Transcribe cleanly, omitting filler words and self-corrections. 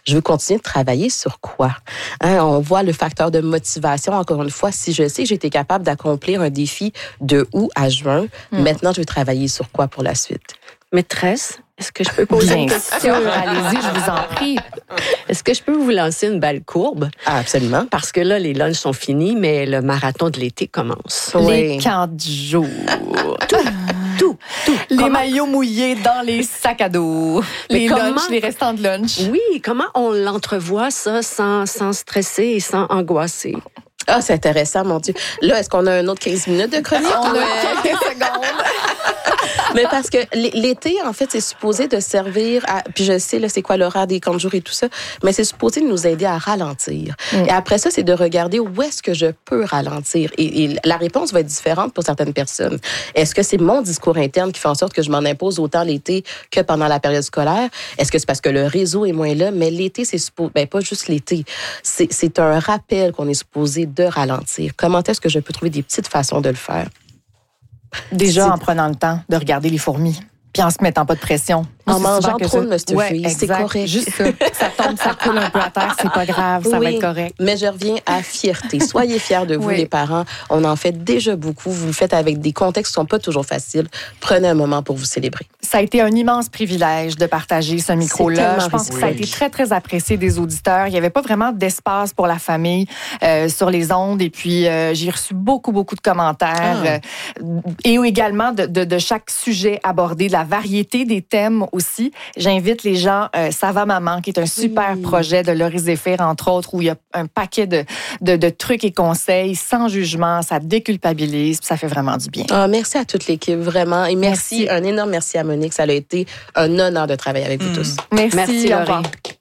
je veux continuer de travailler sur quoi? On voit le facteur de motivation. Encore une fois, si je sais que j'ai été capable d'accomplir un défi de août à juin, maintenant, je vais travailler sur quoi pour la suite? Maîtresse, est-ce que je peux poser une question? Bien sûr, allez-y, je vous en prie. Est-ce que je peux vous lancer une balle courbe? Ah, absolument. Parce que là, les lunchs sont finis, mais le marathon de l'été commence. Les camps du jour. Tout. Les maillots mouillés dans les sacs à dos. Les lunchs, les restants de lunch. Oui, comment on l'entrevoit, ça, sans stresser et sans angoisser? Ah, c'est intéressant, mon Dieu. Là, est-ce qu'on a un autre 15 minutes de chronique? On a quelques secondes. Mais parce que l'été, en fait, c'est supposé de servir à... Puis je sais, là, c'est quoi l'horaire des camps de jour et tout ça, mais c'est supposé de nous aider à ralentir. Et après ça, c'est de regarder où est-ce que je peux ralentir. Et la réponse va être différente pour certaines personnes. Est-ce que c'est mon discours interne qui fait en sorte que je m'en impose autant l'été que pendant la période scolaire? Est-ce que c'est parce que le réseau est moins là? Mais l'été, c'est supposé... Ben, pas juste l'été. C'est un rappel qu'on est supposé de ralentir. Comment est-ce que je peux trouver des petites façons de le faire? Déjà, en prenant le temps de regarder les fourmis, puis en se mettant pas de pression. En mangeant trop de Mr. Freeze, c'est correct. Juste ça. Ça tombe, ça coule un peu à terre, c'est pas grave, ça va être correct. Mais je reviens à fierté. Soyez fiers de vous, les parents. On en fait déjà beaucoup. Vous le faites avec des contextes qui sont pas toujours faciles. Prenez un moment pour vous célébrer. Ça a été un immense privilège de partager ce micro-là. Je pense que ça a été très, très apprécié des auditeurs. Il y avait pas vraiment d'espace pour la famille sur les ondes. Et puis, j'ai reçu beaucoup, beaucoup de commentaires. Et également de chaque sujet abordé, de la variété des thèmes aussi. J'invite les gens, Ça va maman, qui est un super projet de Laurie Zéphir, entre autres, où il y a un paquet de trucs et conseils sans jugement, ça déculpabilise, puis ça fait vraiment du bien. Merci à toute l'équipe, vraiment. Et merci, un énorme merci à Monique. Ça a été un honneur de travailler avec vous tous. Merci Laurie.